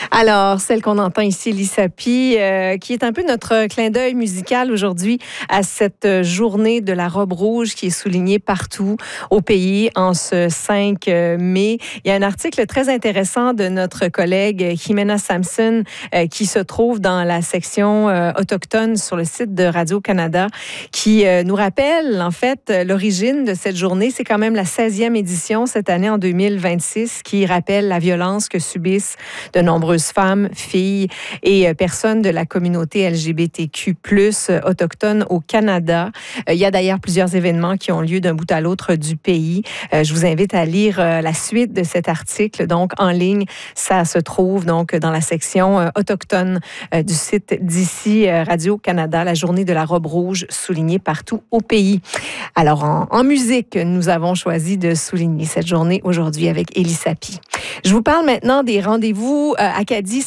Alors, celle qu'on entend ici, Lissapi, qui est un peu notre clin d'œil musical aujourd'hui à cette journée de la robe rouge qui est soulignée partout au pays en ce 5 mai. Il y a un article très intéressant de notre collègue Jimena Sampson qui se trouve dans la section autochtone sur le site de Radio-Canada qui nous rappelle, en fait, l'origine de cette journée. C'est quand même la 16e édition cette année en 2026 qui rappelle la violence que subissent de nombreuses femmes, filles et personnes de la communauté LGBTQ+, autochtone au Canada. Il y a d'ailleurs plusieurs événements qui ont lieu d'un bout à l'autre du pays. Je vous invite à lire la suite de cet article, donc en ligne. Ça se trouve donc dans la section autochtone du site d'ici Radio-Canada, la journée de la robe rouge soulignée partout au pays. Alors, en musique, nous avons choisi de souligner cette journée aujourd'hui avec Lissapi. Je vous parle maintenant des rendez-vous Acadie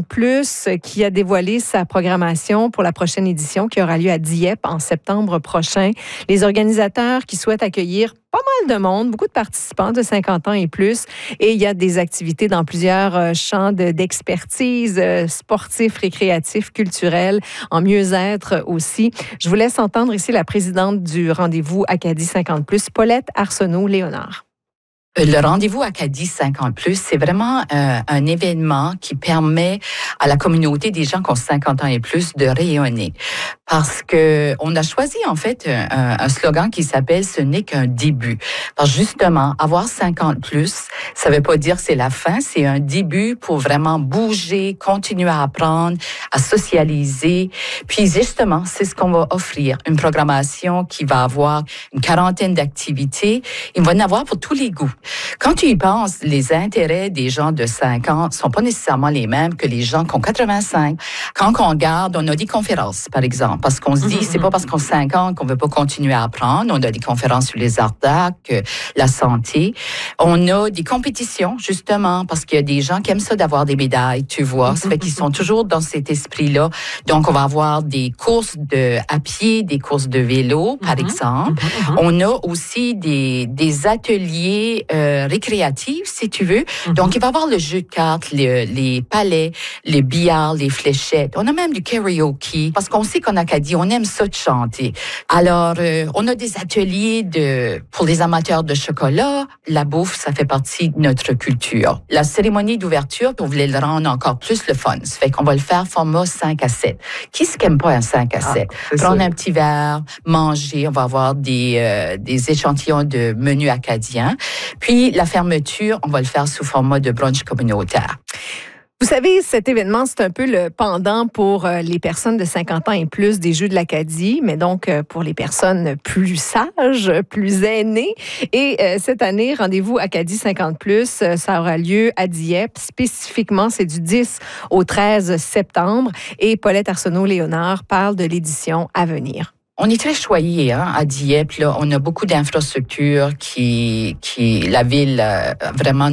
50+, qui a dévoilé sa programmation pour la prochaine édition qui aura lieu à Dieppe en septembre prochain. Les organisateurs qui souhaitent accueillir pas mal de monde, beaucoup de participants de 50 ans et plus. Et il y a des activités dans plusieurs champs d'expertise, sportifs, récréatifs, culturels, en mieux-être aussi. Je vous laisse entendre ici la présidente du rendez-vous Acadie 50+, Paulette Arsenault-Léonard. Le rendez-vous Acadie 50+, c'est vraiment un événement qui permet à la communauté des gens qui ont 50 ans et plus de rayonner. Parce que on a choisi, en fait, un slogan qui s'appelle « Ce n'est qu'un début ». Parce que justement, avoir 50+, ça veut pas dire c'est la fin, c'est un début pour vraiment bouger, continuer à apprendre, à socialiser. Puis justement, c'est ce qu'on va offrir. Une programmation qui va avoir une quarantaine d'activités. Il va y en avoir pour tous les goûts. Quand tu y penses, les intérêts des gens de 5 ans sont pas nécessairement les mêmes que les gens qui ont 85. Quand on regarde, on a des conférences, par exemple, parce qu'on se dit, c'est pas parce qu'on a 5 ans qu'on veut pas continuer à apprendre. On a des conférences sur les arts-dac, la santé. On a des compétitions, justement, parce qu'il y a des gens qui aiment ça d'avoir des médailles, tu vois. Ça fait qu'ils sont toujours dans cet esprit-là. Donc, on va avoir des courses à pied, des courses de vélo, par exemple. On a aussi des ateliers récréatifs, si tu veux. Donc, il va y avoir le jeu de cartes, les palets, les billards, les fléchettes. On a même du karaoke, parce qu'on sait qu'en Acadie, on aime ça de chanter. Alors, on a des ateliers pour les amateurs de chocolat. La bouffe, ça fait partie de notre culture. La cérémonie d'ouverture, on voulait le rendre encore plus le fun. Ça fait qu'on va le faire format 5 à 7. Qui se n'aime pas un 5 à 7? Prendre un petit verre, manger. On va avoir des échantillons de menus acadiens. Puis, la fermeture, on va le faire sous format de brunch communautaire. Vous savez, cet événement, c'est un peu le pendant pour les personnes de 50 ans et plus des Jeux de l'Acadie, mais donc pour les personnes plus sages, plus aînées. Et cette année, rendez-vous Acadie 50+, ça aura lieu à Dieppe. Spécifiquement, c'est du 10 au 13 septembre. Et Paulette Arsenault-Léonard parle de l'édition à venir. On est très choyés à Dieppe. Là. On a beaucoup d'infrastructures qui la ville vraiment